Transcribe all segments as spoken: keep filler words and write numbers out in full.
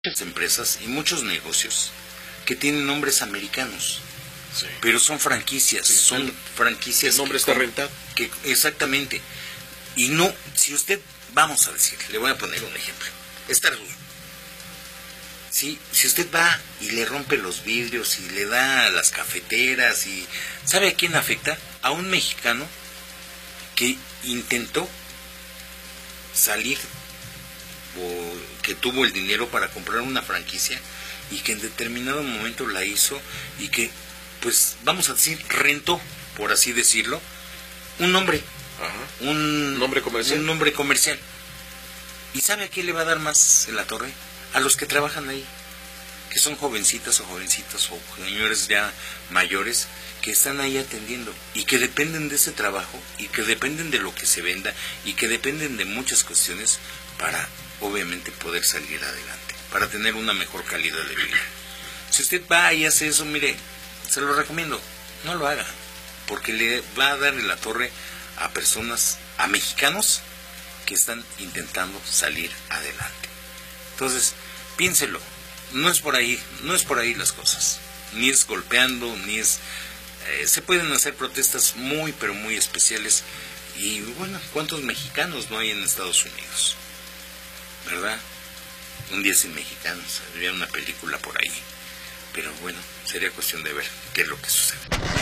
muchas empresas y muchos negocios que tienen nombres americanos, sí. pero son franquicias, sí, son sí. franquicias. El nombre está rentado. Que, exactamente. Y no, si usted, vamos a decir, le voy a poner un ejemplo. Starbucks. Sí, si usted va y le rompe los vidrios y le da a las cafeteras y ¿sabe a quién afecta? A un mexicano que intentó salir o que tuvo el dinero para comprar una franquicia y que en determinado momento la hizo y que, pues, vamos a decir, rentó, por así decirlo, un nombre. Ajá. Un nombre comercial. Un nombre comercial. ¿Y sabe a quién le va a dar más en la torre? A los que trabajan ahí, que son jovencitas o jovencitos o señores ya mayores que están ahí atendiendo y que dependen de ese trabajo y que dependen de lo que se venda y que dependen de muchas cuestiones para, obviamente, poder salir adelante, para tener una mejor calidad de vida. Si usted va y hace eso, mire, se lo recomiendo, no lo haga, porque le va a dar en la torre a personas, a mexicanos que están intentando salir adelante. Entonces, piénselo, no es por ahí, no es por ahí las cosas, ni es golpeando, ni es... Eh, se pueden hacer protestas muy, pero muy especiales, y bueno, ¿cuántos mexicanos no hay en Estados Unidos? ¿Verdad? Un día sin mexicanos, había una película por ahí, pero bueno, sería cuestión de ver qué es lo que sucede.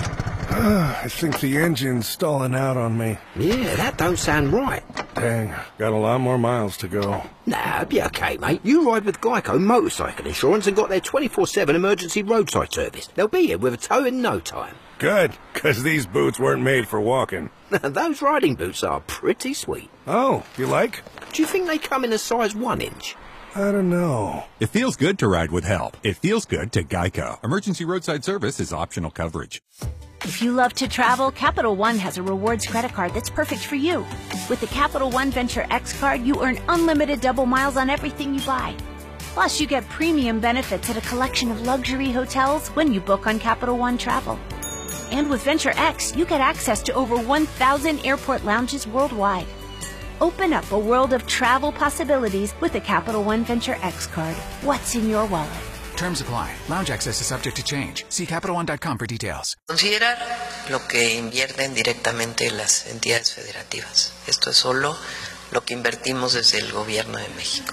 Uh, I think the engine's stalling out on me. Yeah, that don't sound right. Dang, got a lot more miles to go. Nah, it'll be okay, mate. You ride with Geico Motorcycle Insurance and got their twenty-four seven emergency roadside service. They'll be here with a tow in no time. Good, because these boots weren't made for walking. Those riding boots are pretty sweet. Oh, you like? Do you think they come in a size one inch? I don't know. It feels good to ride with help. It feels good to Geico. Emergency roadside service is optional coverage. If you love to travel, Capital One has a rewards credit card that's perfect for you. With the Capital One Venture X card, you earn unlimited double miles on everything you buy. Plus, you get premium benefits at a collection of luxury hotels when you book on Capital One Travel. And with Venture X, you get access to over one thousand airport lounges worldwide. Open up a world of travel possibilities with the Capital One Venture X card. What's in your wallet? Terms apply. Lounge access is subject to change. See Capital One dot com for details. Considerar lo que invierten directamente las entidades federativas. Esto es solo lo que invertimos desde el gobierno de México.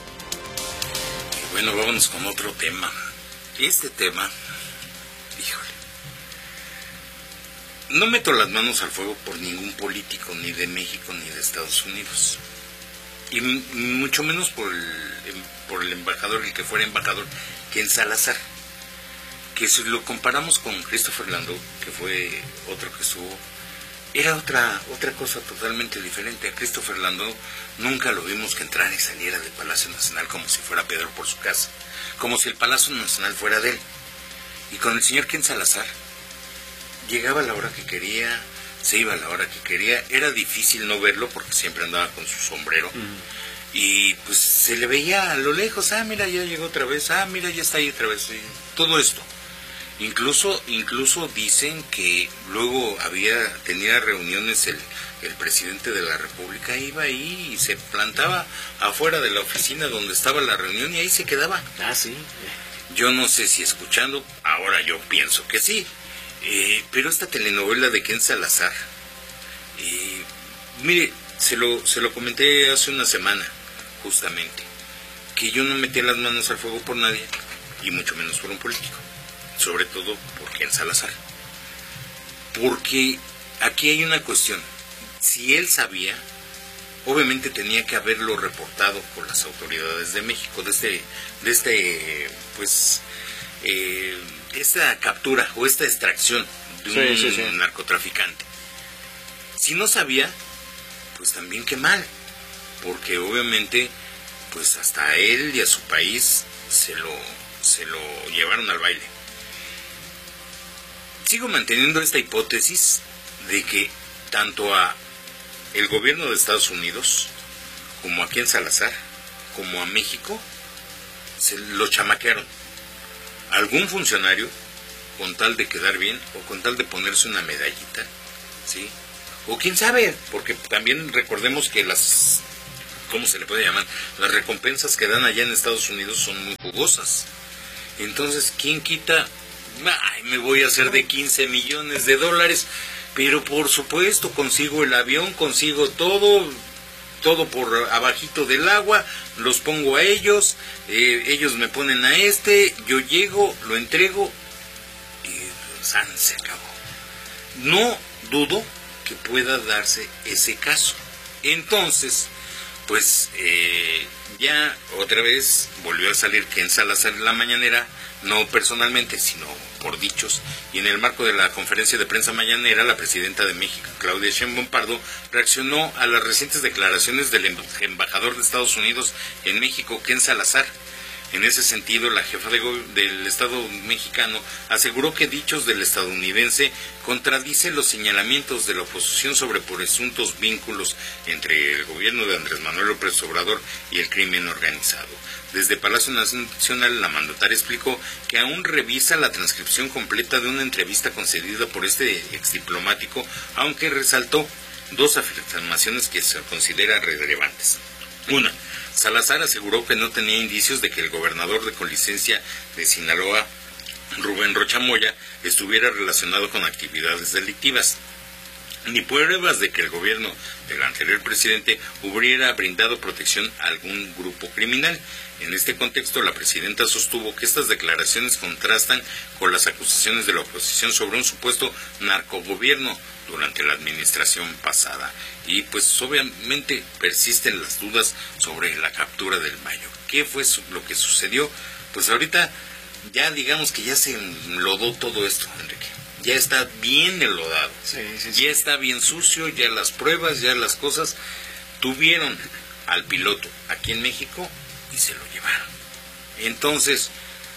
Y bueno, vámonos con otro tema. Este tema, híjole, no meto las manos al fuego por ningún político, ni de México ni de Estados Unidos. Y mucho menos por el, por el embajador, el que fuera embajador, Ken Salazar, que si lo comparamos con Christopher Landau, que fue otro que estuvo, era otra otra cosa totalmente diferente. A Christopher Landau nunca lo vimos que entrara y saliera del Palacio Nacional como si fuera Pedro por su casa, como si el Palacio Nacional fuera de él. Y con el señor Ken Salazar, llegaba a la hora que quería, se iba a la hora que quería, era difícil no verlo porque siempre andaba con su sombrero, uh-huh. Y pues se le veía a lo lejos, ah, mira, ya llegó otra vez, ah, mira, ya está ahí otra vez, y todo esto. Incluso incluso dicen que luego había tenía reuniones el, el presidente de la República, iba ahí y se plantaba afuera de la oficina donde estaba la reunión y ahí se quedaba. Ah, sí. Yo no sé si escuchando, ahora yo pienso que sí. Eh, pero esta telenovela de Ken Salazar, eh, mire, se lo, se lo comenté hace una semana, justamente, que yo no metía las manos al fuego por nadie, y mucho menos por un político, sobre todo por Ken Salazar. Porque aquí hay una cuestión, si él sabía, obviamente tenía que haberlo reportado con las autoridades de México, de este, de este, pues, eh, esta captura o esta extracción de un sí, sí, sí. narcotraficante. Si no sabía, pues también qué mal, porque obviamente pues hasta él y a su país se lo, se lo llevaron al baile. Sigo manteniendo esta hipótesis de que tanto a el gobierno de Estados Unidos como a Ken Salazar como a México se lo chamaquearon. Algún funcionario, con tal de quedar bien o con tal de ponerse una medallita, ¿sí? O quién sabe, porque también recordemos que las ¿cómo se le puede llamar? Las recompensas que dan allá en Estados Unidos son muy jugosas. Entonces, ¿quién quita? Ay, me voy a hacer de quince millones de dólares, pero por supuesto consigo el avión, consigo todo, todo por abajito del agua, los pongo a ellos, eh, ellos me ponen a este, yo llego, lo entrego y san, se acabó. No dudo que pueda darse ese caso. Entonces, pues eh, ya otra vez volvió a salir Ken Salazar en la mañanera, no personalmente, sino por dichos, y en el marco de la conferencia de prensa mañanera, la presidenta de México, Claudia Sheinbaum Pardo, reaccionó a las recientes declaraciones del embajador de Estados Unidos en México, Ken Salazar. En ese sentido, la jefa de go- del Estado mexicano aseguró que dichos del estadounidense contradicen los señalamientos de la oposición sobre presuntos vínculos entre el gobierno de Andrés Manuel López Obrador y el crimen organizado. Desde Palacio Nacional, la mandataria explicó que aún revisa la transcripción completa de una entrevista concedida por este exdiplomático, aunque resaltó dos afirmaciones que se consideran relevantes. Una, Salazar aseguró que no tenía indicios de que el gobernador de con licencia de Sinaloa, Rubén Rocha Moya, estuviera relacionado con actividades delictivas, ni pruebas de que el gobierno del anterior presidente hubiera brindado protección a algún grupo criminal. En este contexto, la presidenta sostuvo que estas declaraciones contrastan con las acusaciones de la oposición sobre un supuesto narcogobierno durante la administración pasada. Y pues obviamente persisten las dudas sobre la captura del Mayo. ¿Qué fue lo que sucedió? Pues ahorita ya digamos que ya se enlodó todo esto, Enrique. Ya está bien enlodado, sí, sí, sí. Ya está bien sucio, ya las pruebas, ya las cosas. Tuvieron al piloto aquí en México y se lo llevaron. Entonces,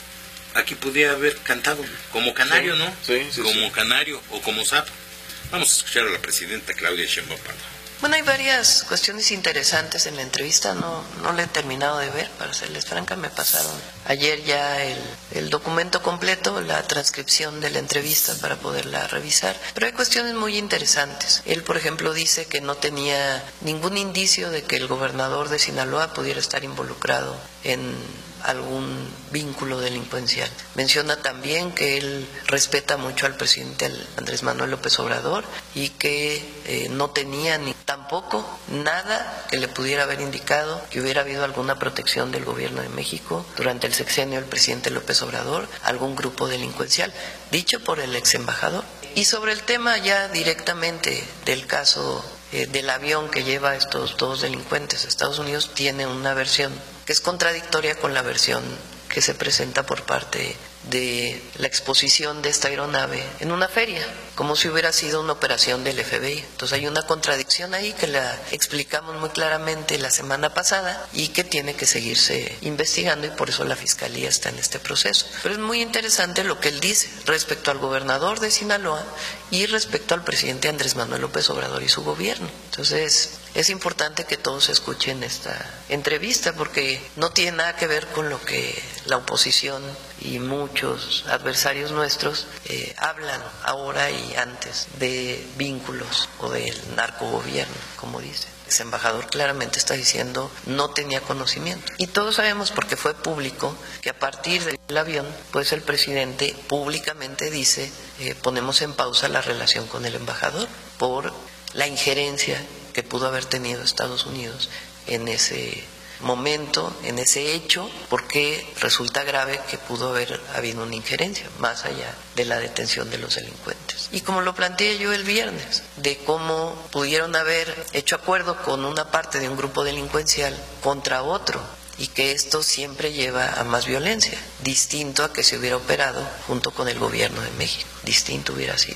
aquí podía haber cantado como canario, sí, ¿no? Sí, sí, como sí. canario o como sapo. Vamos a escuchar a la presidenta Claudia Sheinbaum Pardo. Bueno, hay varias cuestiones interesantes en la entrevista, no, no la he terminado de ver, para serles franca, me pasaron ayer ya el, el documento completo, la transcripción de la entrevista para poderla revisar, pero hay cuestiones muy interesantes. Él, por ejemplo, dice que no tenía ningún indicio de que el gobernador de Sinaloa pudiera estar involucrado en algún vínculo delincuencial. Menciona también que él respeta mucho al presidente Andrés Manuel López Obrador y que eh, no tenía ni tampoco nada que le pudiera haber indicado que hubiera habido alguna protección del gobierno de México durante el sexenio del presidente López Obrador, algún grupo delincuencial, dicho por el ex embajador. Y sobre el tema ya directamente del caso eh, del avión que lleva a estos dos delincuentes a Estados Unidos, tiene una versión que es contradictoria con la versión que se presenta por parte de la exposición de esta aeronave en una feria, como si hubiera sido una operación del F B I. Entonces hay una contradicción ahí que la explicamos muy claramente la semana pasada y que tiene que seguirse investigando, y por eso la Fiscalía está en este proceso. Pero es muy interesante lo que él dice respecto al gobernador de Sinaloa y respecto al presidente Andrés Manuel López Obrador y su gobierno. Entonces es importante que todos escuchen esta entrevista porque no tiene nada que ver con lo que la oposición y muchos adversarios nuestros eh, hablan ahora y antes de vínculos o del narcogobierno, como dice. Ese embajador claramente está diciendo no tenía conocimiento. Y todos sabemos, porque fue público, que a partir del avión, pues el presidente públicamente dice eh, ponemos en pausa la relación con el embajador por la injerencia que pudo haber tenido Estados Unidos en ese momento, en ese hecho, porque resulta grave que pudo haber habido una injerencia más allá de la detención de los delincuentes. Y como lo planteé yo el viernes, de cómo pudieron haber hecho acuerdo con una parte de un grupo delincuencial contra otro, y que esto siempre lleva a más violencia, distinto a que se hubiera operado junto con el gobierno de México, distinto hubiera sido.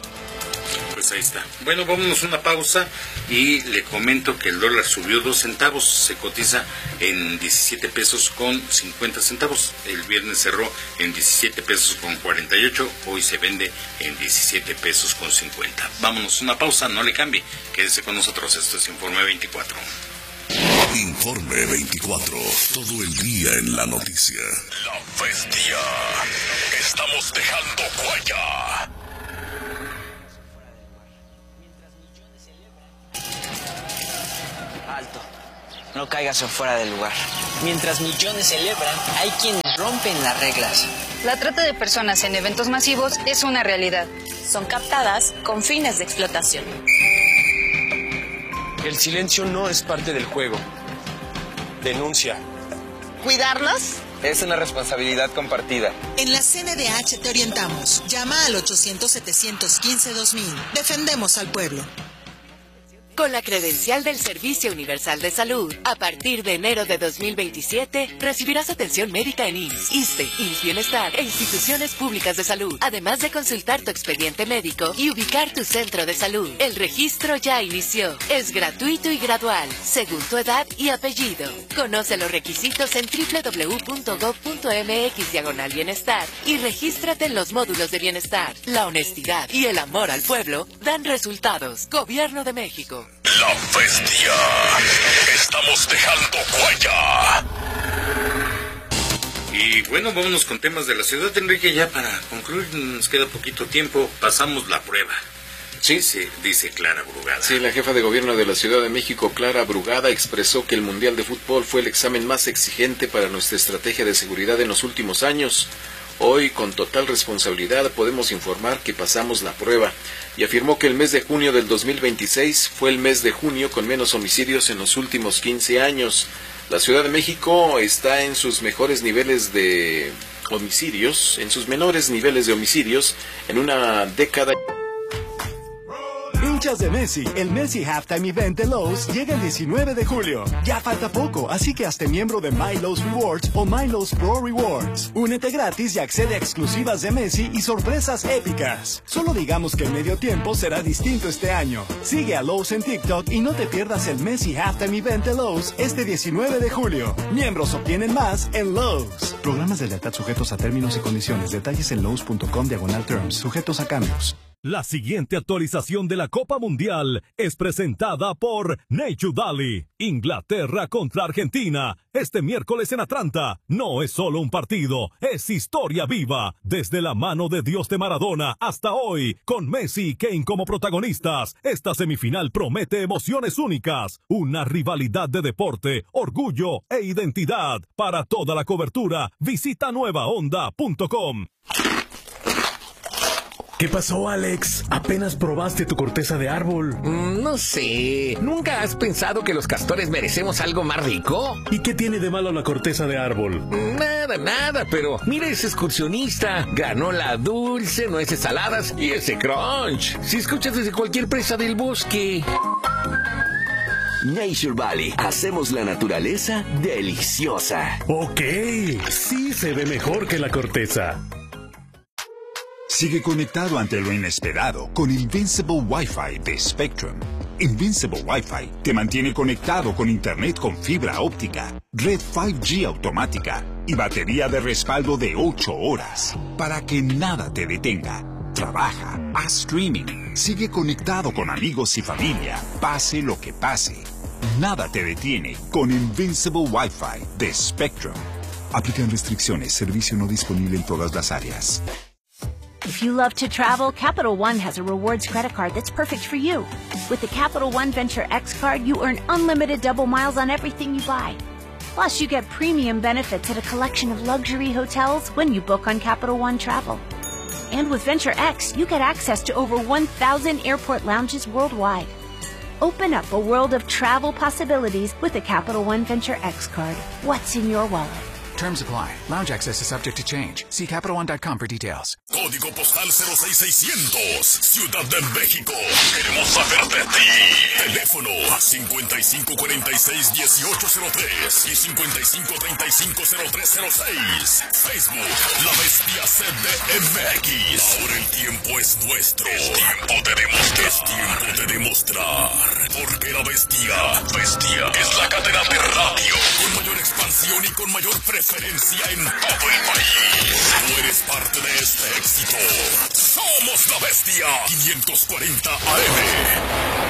Pues ahí está. Bueno, vámonos a una pausa y le comento que el dólar subió dos centavos, se cotiza en diecisiete pesos con cincuenta centavos. El viernes cerró en diecisiete pesos con cuarenta y ocho, hoy se vende en diecisiete pesos con cincuenta. Vámonos a una pausa, no le cambie, quédese con nosotros, esto es Informe veinticuatro. Informe veinticuatro, todo el día en la noticia. La bestia, estamos dejando huella. Alto. No caigas en fuera del lugar. Mientras millones celebran, hay quienes rompen las reglas. La trata de personas en eventos masivos es una realidad. Son captadas con fines de explotación. El silencio no es parte del juego. Denuncia. ¿Cuidarnos? Es una responsabilidad compartida. En la C N D H te orientamos. Llama al ochocientos, setecientos quince, dos mil. Defendemos al pueblo. Con la credencial del Servicio Universal de Salud, a partir de enero de dos mil veintisiete, recibirás atención médica en I M S S, ISSSTE, I M S S Bienestar e instituciones públicas de salud, además de consultar tu expediente médico y ubicar tu centro de salud. El registro ya inició. Es gratuito y gradual, según tu edad y apellido. Conoce los requisitos en doble u doble u doble u punto gob punto eme equis diagonal bienestar y regístrate en los módulos de bienestar. La honestidad y el amor al pueblo dan resultados. Gobierno de México. La Bestia. Estamos dejando huella. Y bueno, vámonos con temas de la ciudad, Enrique, ya para concluir, nos queda poquito tiempo, pasamos la prueba. Sí, sí, dice Clara Brugada. Sí, la jefa de gobierno de la Ciudad de México, Clara Brugada, expresó que el Mundial de Fútbol fue el examen más exigente para nuestra estrategia de seguridad en los últimos años. Hoy, con total responsabilidad, podemos informar que pasamos la prueba, y afirmó que el mes de junio del dos mil veintiséis fue el mes de junio con menos homicidios en los últimos quince años. La Ciudad de México está en sus mejores niveles de homicidios, en sus menores niveles de homicidios, en una década. Hinchas de Messi, el Messi Halftime Event de Lowe's llega el diecinueve de julio. Ya falta poco, así que hazte miembro de My Lowe's Rewards o My Lowe's Pro Rewards. Únete gratis y accede a exclusivas de Messi y sorpresas épicas. Solo digamos que el medio tiempo será distinto este año. Sigue a Lowe's en TikTok y no te pierdas el Messi Halftime Event de Lowe's este diecinueve de julio. Miembros obtienen más en Lowe's. Programas de lealtad sujetos a términos y condiciones. Detalles en lowes punto com diagonal terms. Sujetos a cambios. La siguiente actualización de la Copa Mundial es presentada por Nature Valley. Inglaterra contra Argentina, este miércoles en Atlanta. No es solo un partido, es historia viva. Desde la mano de Dios de Maradona hasta hoy, con Messi y Kane como protagonistas, esta semifinal promete emociones únicas. Una rivalidad de deporte, orgullo e identidad. Para toda la cobertura, visita nueva onda punto com. ¿Qué pasó, Alex? Apenas probaste tu corteza de árbol. Mm, no sé. ¿Nunca has pensado que los castores merecemos algo más rico? ¿Y qué tiene de malo la corteza de árbol? Nada, nada, pero mira ese excursionista. Granola dulce, nueces saladas y ese crunch. Si escuchas desde cualquier presa del bosque. Nature Valley. Hacemos la naturaleza deliciosa. Ok. Sí se ve mejor que la corteza. Sigue conectado ante lo inesperado con Invincible Wi-Fi de Spectrum. Invincible Wi-Fi te mantiene conectado con internet con fibra óptica, red cinco G automática y batería de respaldo de ocho horas para que nada te detenga. Trabaja, haz streaming, sigue conectado con amigos y familia, pase lo que pase. Nada te detiene con Invincible Wi-Fi de Spectrum. Aplican restricciones, servicio no disponible en todas las áreas. If you love to travel, Capital One has a rewards credit card that's perfect for you. With the Capital One Venture X card, you earn unlimited double miles on everything you buy. Plus, you get premium benefits at a collection of luxury hotels when you book on Capital One Travel. And with Venture X, you get access to over one thousand airport lounges worldwide. Open up a world of travel possibilities with the Capital One Venture X card. What's in your wallet? Terms apply. Lounge access is subject to change. See Capital One dot com for details. Código postal cero seis seiscientos, Ciudad de México. Queremos saber de ti. Teléfono cincuenta y cinco cuarenta y seis, dieciocho cero tres y cincuenta y cinco treinta y cinco, cero tres cero seis. Facebook, La Bestia C D M X. Ahora el tiempo es nuestro. Es tiempo de demostrar. Es tiempo de demostrar. Porque La Bestia, Bestia es la cadena de radio con mayor expansión y con mayor preferencia en todo el país. Tú eres parte de este éxito. Somos La Bestia quinientos cuarenta A M.